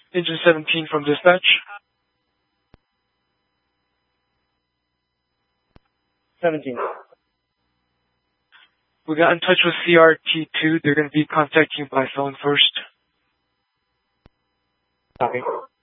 Engine 17 from dispatch. 17. We got in touch with CRT2. They're going to be contacting you by phone first. Copy.